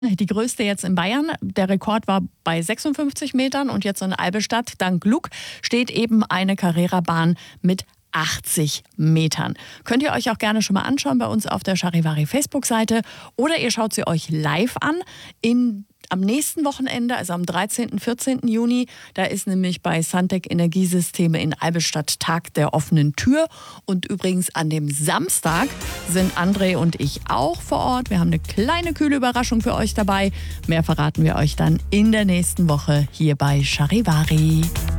Die größte jetzt in Bayern. Der Rekord war bei 56 Metern und jetzt in Albestadt, dank Gluck, steht eben eine Carrera-Bahn mit 80 Metern. Könnt ihr euch auch gerne schon mal anschauen bei uns auf der Charivari Facebook-Seite oder ihr schaut sie euch live an am nächsten Wochenende, also am 13. 14. Juni. Da ist nämlich bei Suntec Energiesysteme in Albestadt Tag der offenen Tür. Und übrigens an dem Samstag sind André und ich auch vor Ort. Wir haben eine kleine kühle Überraschung für euch dabei. Mehr verraten wir euch dann in der nächsten Woche hier bei Charivari.